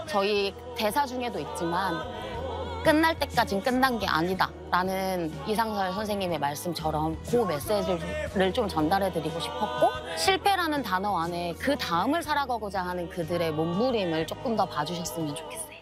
저희 대사 중에도 있지만 끝날 때까진 끝난 게 아니다라는 이상설 선생님의 말씀처럼 그 메시지를 좀 전달해드리고 싶었고 실패라는 단어 안에 그 다음을 살아가고자 하는 그들의 몸부림을 조금 더 봐주셨으면 좋겠어요.